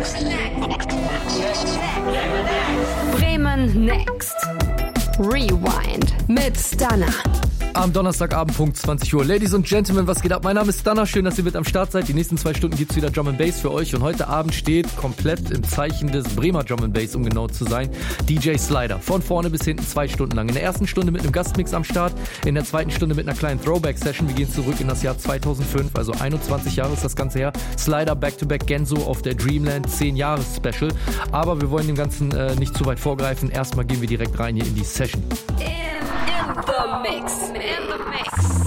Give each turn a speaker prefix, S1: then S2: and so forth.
S1: Bremen Next. Rewind mit Stunner.
S2: Am Donnerstagabend, Punkt 20 Uhr. Ladies und Gentlemen, was geht ab? Mein Name ist Stunner. Schön, dass ihr mit am Start seid. Die nächsten 2 Stunden gibt's wieder Drum & Bass für euch. Und heute Abend steht komplett im Zeichen des Bremer Drum & Bass, um genau zu sein, DJ Slider. Von vorne bis hinten 2 Stunden lang. In der ersten Stunde mit einem Gastmix am Start. In der zweiten Stunde mit einer kleinen Throwback-Session. Wir gehen zurück in das Jahr 2005. Also 21 Jahre ist das Ganze her. Slider Back-to-Back Genso auf der Dreamland 10-Jahres-Special. Aber wir wollen dem Ganzen nicht zu weit vorgreifen. Erstmal gehen wir direkt rein hier in die Session.
S1: In the mix.